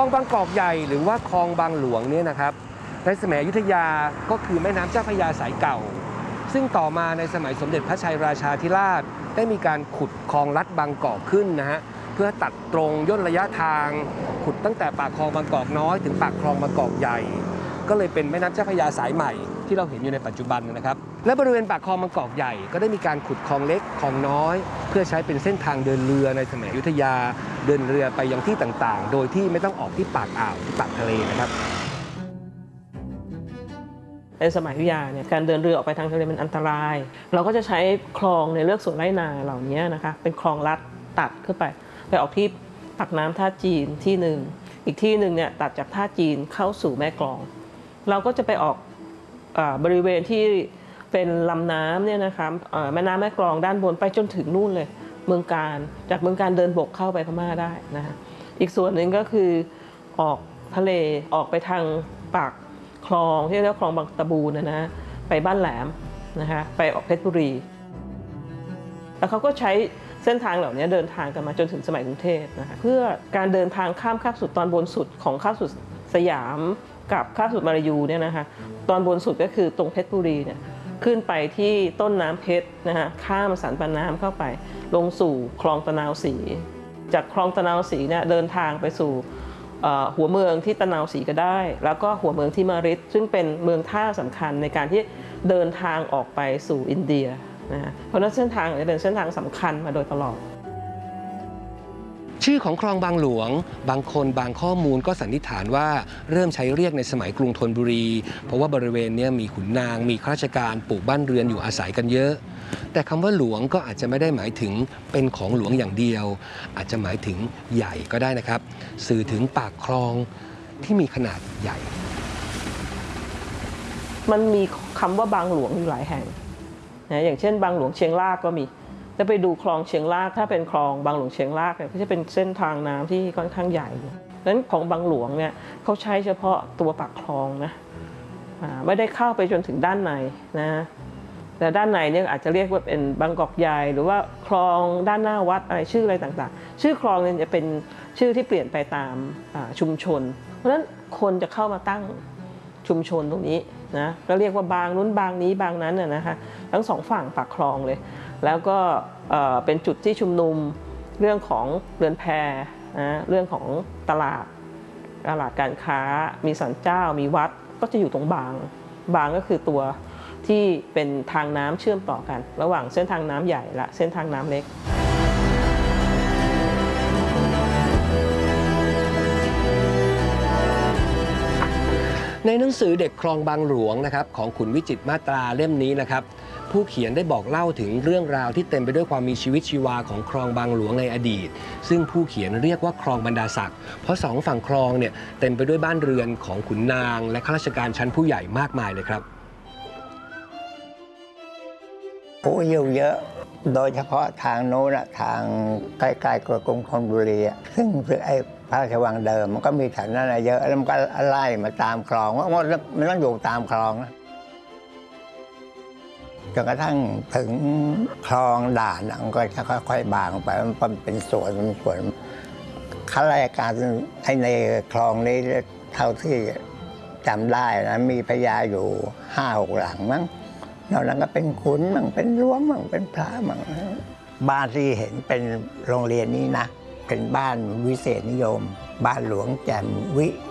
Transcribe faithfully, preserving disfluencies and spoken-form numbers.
ลองบางกอกใหญ่หรือว่าคลองบางหลวงเนี่ยนะครับในสมัยอยุธยาก็คือแม่น้ำเจ้าพระยาสายเก่าซึ่งต่อมาในสมัยสมเด็จพระชัยราชาธิราชได้มีการขุดคลองลัดบางกอกขึ้นนะฮะเพื่อตัดตรงย่นระยะทางขุดตั้งแต่ปากคลองบางกอกน้อยถึงปากคลองบางกอกใหญ่ก็เลยเป็นแม่น้ำเจ้าพระยาสายใหม่ที่เราเห็นอยู่ในปัจจุบันนะครับและบริเวณปากคลองบางกอกใหญ่ก็ได้มีการขุดคลองเล็กคลองน้อยเพื่อใช้เป็นเส้นทางเดินเรือในสมัยอยุธยาเดินเรือไปยังที่ต่างๆโดยที่ไม่ต้องออกที่ปากอ่าวที่ปากทะเลนะครับในสมัยอยุธยาเนี่ยการเดินเรือออกไปทางทะเลมันอันตรายเราก็จะใช้คลองในเลือกสวนไร่นาเหล่านี้นะคะเป็นคลองลัดตัดขึ้นไปไปออกที่ปากน้ำท่าจีนที่หนึ่งอีกที่หนึ่งเนี่ยตัดจากท่าจีนเข้าสู่แม่กลองเราก็จะไปออกบริเวณที่เป็นลำน้ำเนี่ยนะคะแม่น้ำแม่กลองด้านบนไปจนถึงนู่นเลยเมืองการจากเมืองการเดินบกเข้าไปพม่าได้นะคะอีกส่วนหนึ่งก็คือออกทะเลออกไปทางปากคลองที่เรียกว่าคลองบางตะบูนนะนะไปบ้านแหลมนะคะไปออกเพชรบุรีแล้วเขาก็ใช้เส้นทางเหล่านี้เดินทางกันมาจนถึงสมัยกรุงเทพนะคะเพื่อการเดินทางข้ามคาบสุดตอนบนสุดของคาบสุดสยามกับคาบสุดมาลายูเนี่ยนะคะตอนบนสุดก็คือตรงเพชรบุรีเนี่ยขึ้นไปที่ต้นน้ำเพชรนะคะข้ามสันปะน้ำเข้าไปลงสู่คลองตะนาวศรีจากคลองตะนาวศรีเนี่ยเดินทางไปสู่หัวเมืองที่ตะนาวศรีก็ได้แล้วก็หัวเมืองที่มาริดซึ่งเป็นเมืองท่าสำคัญในการที่เดินทางออกไปสู่อินเดียนะเพราะนั้นเส้นทางจะเป็นเส้นทางสำคัญมาโดยตลอดชื่อของคลองบางหลวงบางคนบางข้อมูลก็สันนิษฐานว่าเริ่มใช้เรียกในสมัยกรุงธนบุรีเพราะว่าบริเวณนี้มีขุนนางมีข้าราชการปลูกบ้านเรือนอยู่อาศัยกันเยอะแต่คำว่าหลวงก็อาจจะไม่ได้หมายถึงเป็นของหลวงอย่างเดียวอาจจะหมายถึงใหญ่ก็ได้นะครับสื่อถึงปากคลองที่มีขนาดใหญ่มันมีคำว่าบางหลวงอยู่หลายแห่งนะอย่างเช่นบางหลวงเชียงรากก็มีจะไปดูคลองเชียงรากถ้าเป็นคลองบางหลวงเชียงรากเนี่ยก็จะเป็นเส้นทางน้ำที่ค่อนข้างใหญ่ดังนั้นของบางหลวงเนี่ยเขาใช้เฉพาะตัวปากคลองนะไม่ได้เข้าไปจนถึงด้านในนะแต่ด้านในเนี่ยอาจจะเรียกว่าเป็นบางกอกใหญ่หรือว่าคลองด้านหน้าวัดอะไรชื่ออะไรต่างๆชื่อคลองเนี่ยจะเป็นชื่อที่เปลี่ยนไปตามชุมชนเพราะฉะนั้นคนจะเข้ามาตั้งชุมชนตรงนี้นะก็เรียกว่าบางนู้นบางนี้บางนั้นน่ะนะคะทั้งสองฝั่งปากคลองเลยแล้วก็เป็นจุดที่ชุมนุมเรื่องของเรือนแพนะเรื่องของตลาดตลาดการค้ามีศาลเจ้ามีวัดก็จะอยู่ตรงบางบางก็คือตัวที่เป็นทางน้ำเชื่อมต่อกันระหว่างเส้นทางน้ำใหญ่และเส้นทางน้ำเล็กในหนังสือเด็กคลองบางหลวงนะครับของขุนวิจิตรมาตราเล่มนี้นะครับผู้เขียนได้บอกเล่าถึงเรื่องราวที่เต็มไปด้วยความมีชีวิตชีวาของคลองบางหลวงในอดีตซึ่งผู้เขียนเรียกว่าคลองบรรดาศักดิ์เพราะสองฝั่งคลองเนี่ยเต็มไปด้วยบ้านเรือนของขุนนางและข้าราชการชั้นผู้ใหญ่มากมายเลยครับผู้อยู่เยอะโดยเฉพาะทางโน้นทางใกล้ๆกับกรุงธนบุรีซึ่งไอ้พระราชวังเดิมมันก็มีแถวนั้นเยอะแล้วมันก็ไล่มาตามคลองว่ามันต้องอยู่ตามคลองนะจนกระทั่งถึงคลองด่านมันก็จะค่อยๆบางไปมันเป็นสวนเป็นสวนข้าราชการในคลองนี้เท่าที่จำได้นะมีพญาอยู่ห้าหกหลังมั้งนอกนั้นก็เป็นขุนมั่งเป็นหลวงมั่งเป็นพระมั่งบ้านที่เห็นเป็นโรงเรียนนี้นะเป็นบ้านวิเศษนิยมบ้านหลวงแจ่มวิ